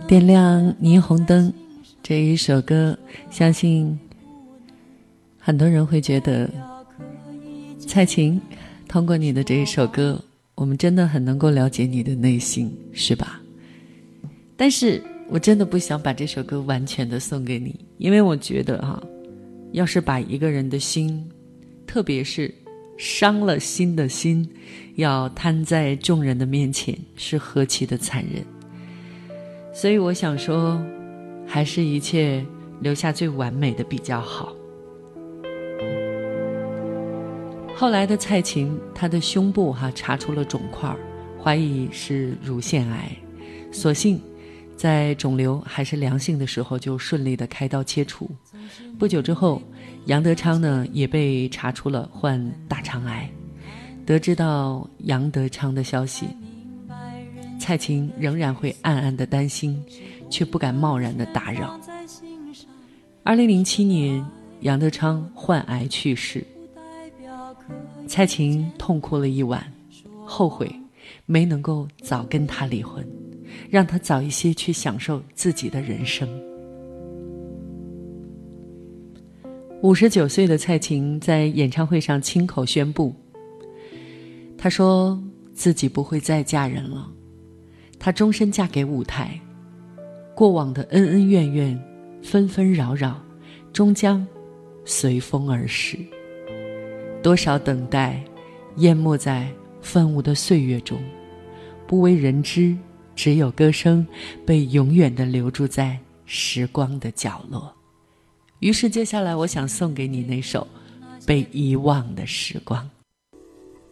点亮霓虹灯这一首歌，相信很多人会觉得蔡琴通过你的这一首歌，我们真的很能够了解你的内心，是吧？但是我真的不想把这首歌完全的送给你，因为我觉得要是把一个人的心，特别是伤了心的心，要摊在众人的面前，是何其的残忍。所以我想说，还是一切留下最完美的比较好。后来的蔡琴，她的胸部查出了肿块，怀疑是乳腺癌，所幸在肿瘤还是良性的时候就顺利的开刀切除。不久之后，杨德昌呢也被查出了患大肠癌。得知到杨德昌的消息，蔡琴仍然会暗暗的担心，却不敢贸然的打扰。2007年，杨德昌患癌去世，蔡琴痛哭了一晚，后悔没能够早跟他离婚，让他早一些去享受自己的人生。59岁的蔡琴在演唱会上亲口宣布，她说自己不会再嫁人了，她终身嫁给舞台，过往的恩恩怨怨纷纷扰扰终将随风而逝，多少等待淹没在纷纭的岁月中，不为人知，只有歌声被永远地留住在时光的角落。于是接下来我想送给你那首被遗忘的时光。